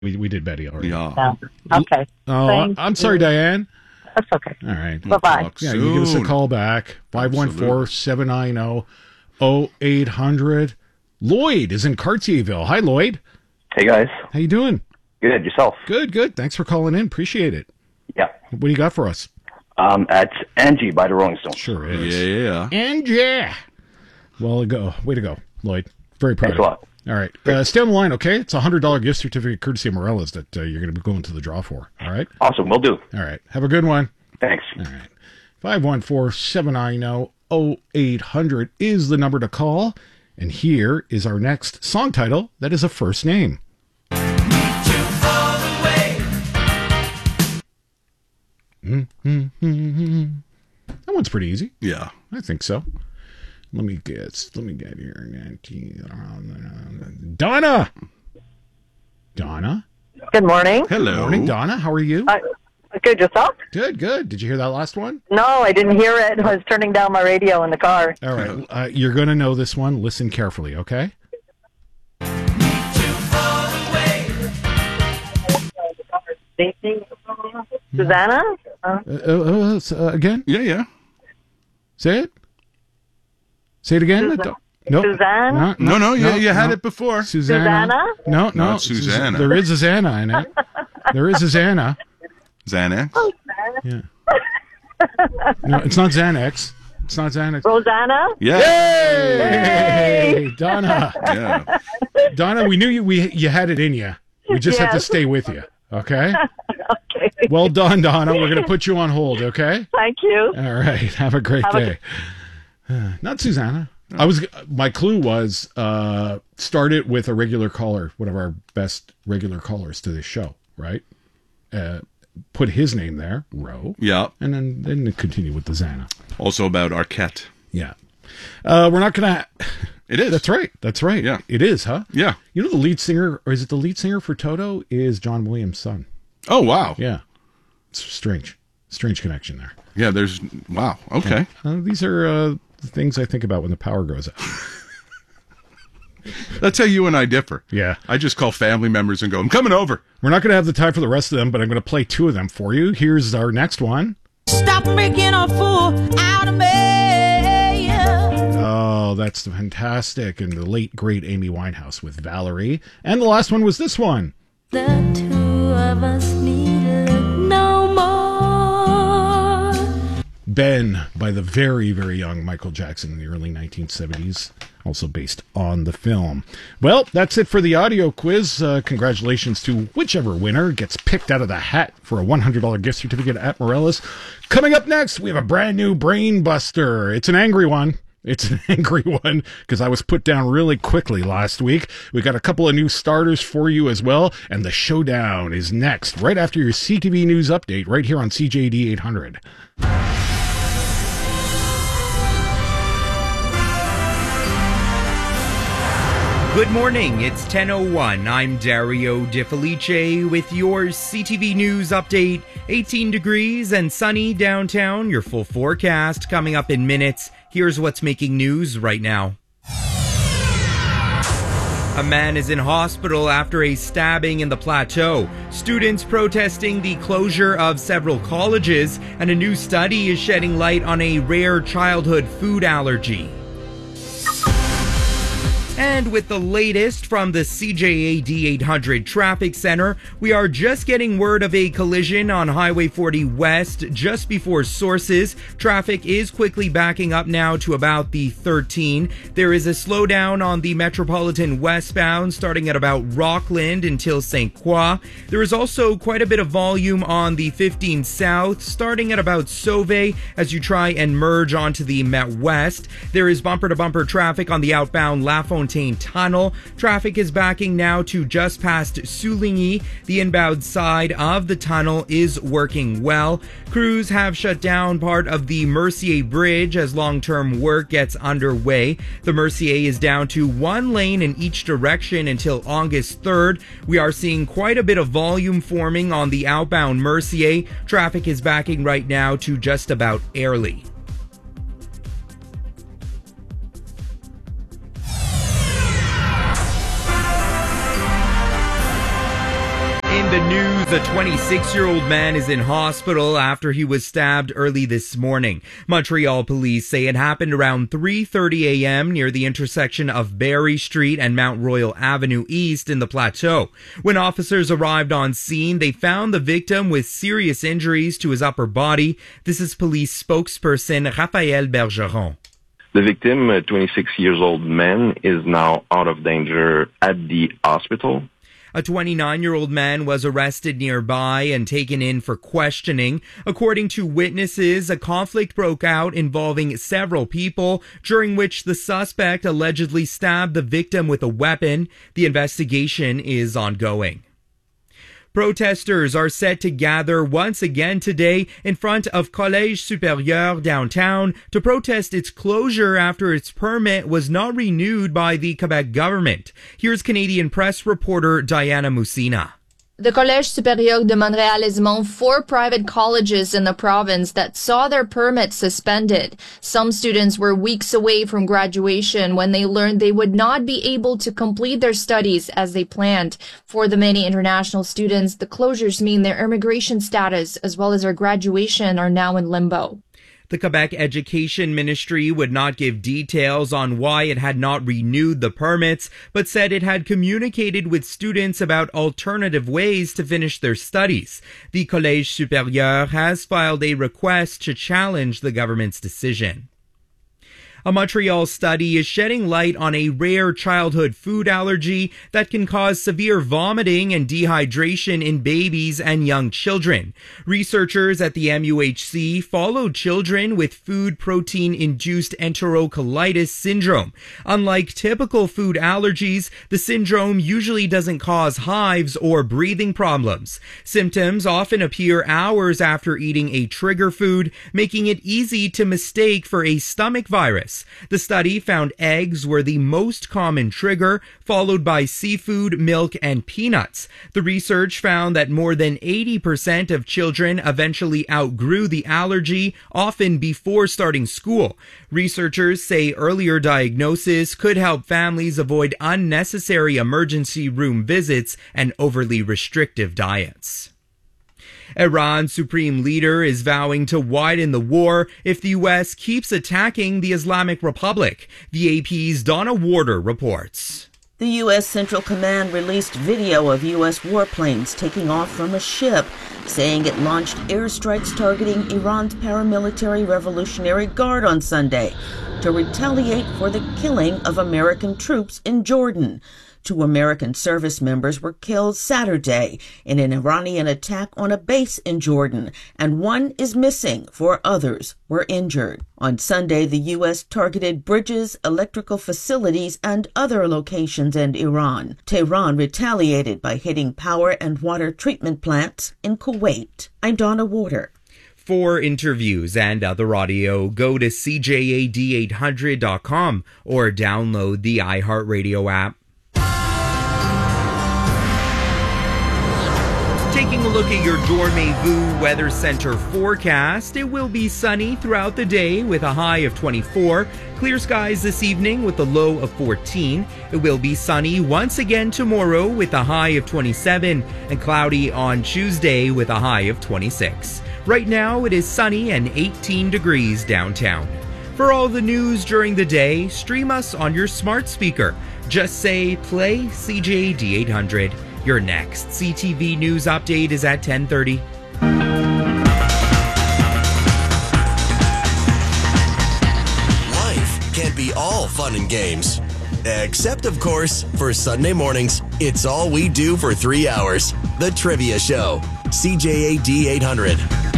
We did Betty already. Yeah. Yeah. Okay. Oh, Thank I'm sorry, Diane. That's okay. All right. Bye-bye. Talk Yeah, you give us a soon. call back. 514-790-0800. Lloyd is in Cartierville. Hi, Lloyd. Hey guys, How you doing? good. Yourself? Good. Thanks for calling in. Appreciate it. Yeah. What do you got for us? That's Angie by the Rolling Stones. Sure is. Yeah. Angie. Well, way to go, Lloyd. Very proud Thanks a of you. lot. All right. Stay on the line, okay? It's a $100 gift certificate courtesy of Morellas that you're going to be going to the draw for. All right? Awesome, will do. All right. Have a good one. Thanks. All right. 514-790-0800 is the number to call. And here is our next song title that is a first name. That one's pretty easy. Yeah. I think so. Let me get here. Donna. Good morning. Hello. Morning, Donna. How are you? Good, yourself? Good. Did you hear that last one? No, I didn't hear it. I was turning down my radio in the car. All right. You're going to know this one. Listen carefully, okay? Susanna? Again? Yeah. Say it. Say it again. No. Suzanne? No, you had it before. Susanna? No. Not Susanna. There is a Xana in it. There is a Xana. Xanax. Yeah. No, it's not Xanax. It's not Xanax. Rosanna? Yeah. Hey, Donna. Yeah. Donna, we knew you had it in you. We just had to Yes. stay with you. Okay. Okay. Well done, Donna. We're going to put you on hold. Okay. Thank you. All right. Have a great day. Not Susanna. My clue was start it with a regular caller, one of our best regular callers to this show, right? Put his name there, Ro. Yeah. And then continue with the Xana. Also about Arquette. Yeah. We're not going to. It is. That's right. Yeah. It is, huh? Yeah. You know the lead singer, or is it the lead singer for Toto, is John Williams' son. Oh, wow. Yeah. It's strange. Strange connection there. Yeah, wow. Okay. These are the things I think about when the power goes out. That's how you and I differ. Yeah. I just call family members and go, I'm coming over. We're not going to have the time for the rest of them, but I'm going to play two of them for you. Here's our next one. Stop making a fool out of me. Oh, that's fantastic. And the late, great Amy Winehouse with Valerie. And the last one was this one. The two of us need look no more. Ben by the very, very young Michael Jackson in the early 1970s, also based on the film. Well, that's it for the audio quiz. Congratulations to whichever winner gets picked out of the hat for a $100 gift certificate at Morellas. Coming up next, we have a brand new Brain Buster. It's an angry one. It's an angry one because I was put down really quickly last week. We got a couple of new starters for you as well, and the showdown is next, right after your CTV News update, right here on CJD 800. Good morning, it's 10:01. I'm Dario DiFelice with your CTV News update. 18 degrees and sunny downtown. Your full forecast coming up in minutes. Here's what's making news right now. A man is in hospital after a stabbing in the Plateau. Students protesting the closure of several colleges, and a new study is shedding light on a rare childhood food allergy. And with the latest from the CJAD 800 Traffic Center, we are just getting word of a collision on Highway 40 West just before Sources. Traffic is quickly backing up now to about the 13. There is a slowdown on the Metropolitan westbound starting at about Rockland until St. Croix. There is also quite a bit of volume on the 15 South starting at about Sauve as you try and merge onto the Met West. There is bumper-to-bumper traffic on the outbound La Fontaine Tunnel. Traffic is backing now to just past Souligny. The inbound side of the tunnel is working well. Crews have shut down part of the Mercier Bridge as long-term work gets underway. The Mercier is down to one lane in each direction until August 3rd. We are seeing quite a bit of volume forming on the outbound Mercier. Traffic is backing right now to just about Airlie. the news, a 26-year-old man is in hospital after he was stabbed early this morning. Montreal police say it happened around 3:30 a.m. near the intersection of Barry Street and Mount Royal Avenue East in the Plateau. When officers arrived on scene, they found the victim with serious injuries to his upper body. This is police spokesperson Raphaël Bergeron. The victim, a 26-year-old man, is now out of danger at the hospital. A 29-year-old man was arrested nearby and taken in for questioning. According to witnesses, a conflict broke out involving several people, during which the suspect allegedly stabbed the victim with a weapon. The investigation is ongoing. Protesters are set to gather once again today in front of Collège Supérieur downtown to protest its closure after its permit was not renewed by the Quebec government. Here's Canadian Press reporter Diana Musina. The Collège Supérieur de Montréal-Ismont, 4 private colleges in the province that saw their permits suspended. Some students were weeks away from graduation when they learned they would not be able to complete their studies as they planned. For the many international students, the closures mean their immigration status as well as their graduation are now in limbo. The Quebec Education Ministry would not give details on why it had not renewed the permits, but said it had communicated with students about alternative ways to finish their studies. The Collège Supérieur has filed a request to challenge the government's decision. A Montreal study is shedding light on a rare childhood food allergy that can cause severe vomiting and dehydration in babies and young children. Researchers at the MUHC followed children with food protein-induced enterocolitis syndrome. Unlike typical food allergies, the syndrome usually doesn't cause hives or breathing problems. Symptoms often appear hours after eating a trigger food, making it easy to mistake for a stomach virus. The study found eggs were the most common trigger, followed by seafood, milk, and peanuts. The research found that more than 80% of children eventually outgrew the allergy, often before starting school. Researchers say earlier diagnosis could help families avoid unnecessary emergency room visits and overly restrictive diets. Iran's supreme leader is vowing to widen the war if the U.S. keeps attacking the Islamic Republic. The AP's Donna Warder reports. The U.S. Central Command released video of U.S. warplanes taking off from a ship, saying it launched airstrikes targeting Iran's paramilitary Revolutionary Guard on Sunday to retaliate for the killing of American troops in Jordan. 2 American service members were killed Saturday in an Iranian attack on a base in Jordan, and 1 is missing, 4 others were injured. On Sunday, the U.S. targeted bridges, electrical facilities, and other locations in Iran. Tehran retaliated by hitting power and water treatment plants in Kuwait. I'm Donna Warder. For interviews and other audio, go to CJAD800.com or download the iHeartRadio app. Taking a look at your Dormez-vous Weather Center forecast, it will be sunny throughout the day with a high of 24. Clear skies this evening with a low of 14. It will be sunny once again tomorrow with a high of 27 and cloudy on Tuesday with a high of 26. Right now it is sunny and 18 degrees downtown. For all the news during the day, stream us on your smart speaker. Just say play CJAD 800. Your next CTV News update is at 10:30. Life can't be all fun and games. Except, of course, for Sunday mornings, it's all we do for 3 hours. The Trivia Show. CJAD 800.